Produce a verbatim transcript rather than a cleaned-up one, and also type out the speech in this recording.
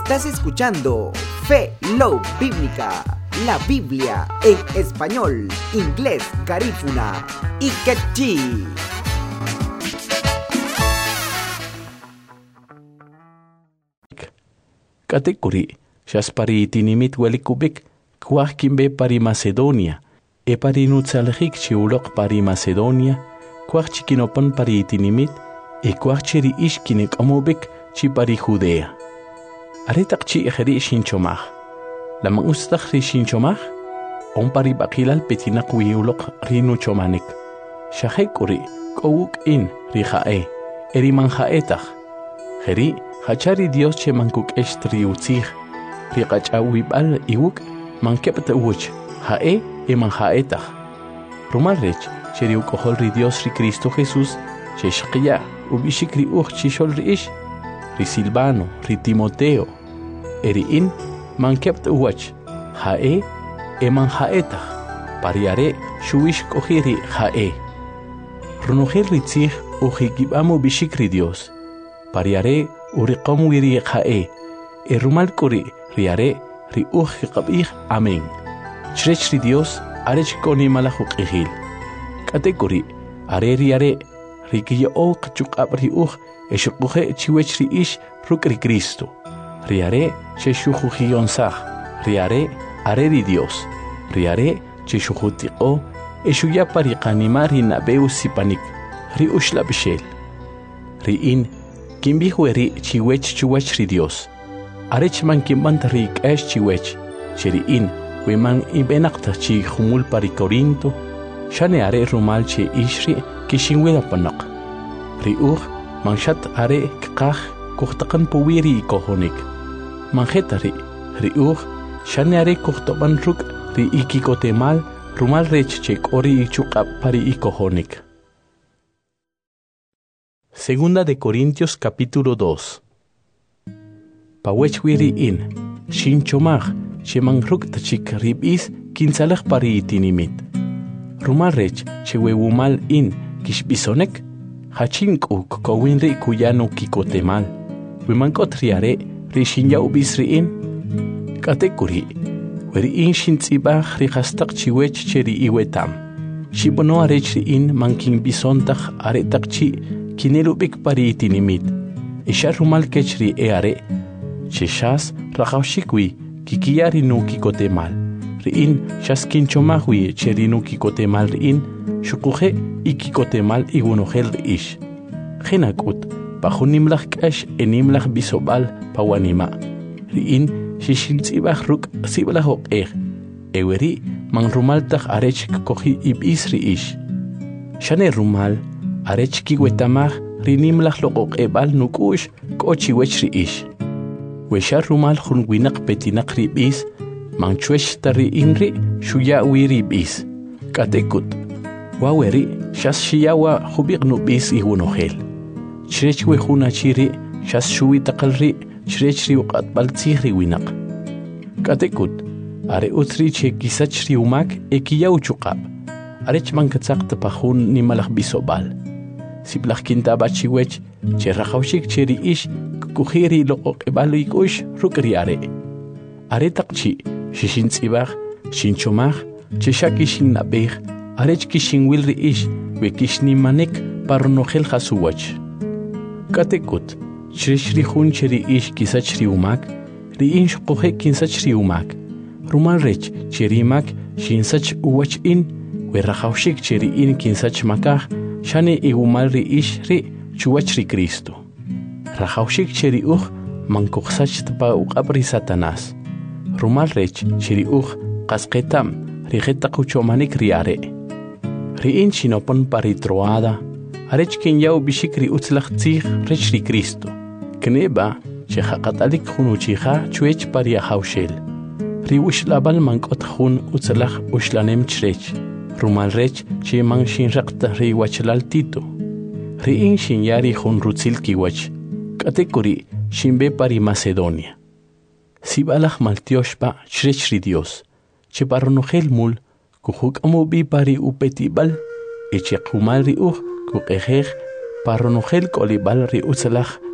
Estás escuchando Fe Love Bíblica, la Biblia en español, inglés, garífuna y quechí. Katekuri, shaspari tinimit welikubik, kwah kimbe pari Macedonia, e pari nutsalhik chiulok pari Macedonia, kwah chikinopan pari tinimit, e kwah chiri ishkinik amobik chi pari Judea. Aretak chi ejeri shinchomach. Lamang ustak ri shinchomach, on pari bakilal petinak wiulok rinu chomanik. Shahekuri, kowuk in rijae, eri manjaetach. Jeri, hachari Dios che mankuk estri utzig, riqacha wibal iwuk, mankepta uch, jae e manjaetach. Rumalrech, cheri ukohol ri Dios ri Cristo Jesús, che shqiya, ubishikri uch chishol ri ish, ri Silvano, ri Timoteo, eri in, mankepta uch, jae e manjaetach, pariare, shuish kohiri jae. Runojel ri tzig, ujikibamo bishikri Dios, pariare, uriqom wiri jae, e rumal kuri, riare, ri uj qabih, amen. Chrech ri Dios, arech koni malajuk ihil. Katekuri, are riare, ri kiyo o kachukab ri uj, e shukuje chiwech ri ish, ruk ri Cristo. Riare, che shujujion sah, riare, are ri Dios. Riare, che shujutiko, e shuya pariqanimar ri nabeu sipanik, ri ushla bishel. Ri in, kimbi hueri chiwech chuwech ri Dios. Arech man kimbant ri kesh chiwech, cheri in, weman ibenakta chi humul pari Corinto, shane are rumal che ishri kishinwela panak. Ri uj, manshat are kqah kuhtakan puwiri ikohonik. Manjetari, ri uj, shane are kuhtoban ruk ri ikikotemal, rumal rech che kori ichukap pari ikohonik. Segunda de Corintios capítulo dos. Pawechwiri in, shinchomach, shemangruk tachik ribis, kinsalach pari itinimit. Rumarech, chewewumal in, kishbisonek, hachinku kowinri kuyano kikotemal. Wimankot riare, rishinya ubisri in. Katekuri, weri in shintzibach rihastak chiwech cheri iwetam. Shibono arechri in mankin bisontach aretak chi, kinelubik pari itinimit. Isha rumal kechri e are, cheshas rajawshikwi, kikiyari no kikotemal. Riin, shas kinchomahwi cheri no kikotemal riin, shukuje ikikotemal igunohel riish. Genakut, pajunimlach kash enimlach bisobal pawanima. Riin, shishintzibach ruk siblahok er. Eweri, man rumaltach arech kohi ibis riish. Shane rumal, arech kiwetamach rinimlach loqok ebal nukush kochi wech riish. Weshar rumal jun winak petinak ribis, manchwesh tari inri shuya wiribis. Katekut, waweri shas shiyawa hubik nubis iwunohel. Chrech wejuna chiri shas shuwi takalri chrech riuqat baltzihri winak. Katekut, are utri che kisach riumak ekiyaw chukab. Arech mankatzak tapahun nimalach bisobal. Siplach kintaba chiwech, che rajawshik cheri ish, kukujiri loqok ebalo ikush rukriare. Are takchi, shishintzibach, shinchomach, che shakishin nabech, arech kishin wilri ish, we kishni manek parnojel hasuwach. Katekut, chreshri hun cheri ish kisachri umak, ri insh kohe kinsachri umak. Rumal rech, cheri mak, shinsach uwach in, we rajawshik cheri in kinsach makach, shane igumal ri ish ri chuwach ri Cristo. Rajawshik cheri uj mankuksach tpa uqabri Satanas. Rumal rech cheri uj qasqetam rijeta kuchomanik riare. Riin shinopon pari troada, arech kinyaw bishik ri utzlach tzig rech ri Cristo. Kneba che haqatalik junuchiha chuech pari ahawshel. Ri ushlabal mankot jun utzlach ushlanem chrech. Rumal rech che man shinraqta ri wachlal tito. Riin shinyari jun rutzil kiwach. Katekuri shimbe pari Macedonia. Sibalach maltioshpa chrech ri Dios. Che parnojel mul, kujuk amubi pari upetibal, eche kumal ri uj, kukejej, parnojel kolibal ri utzlach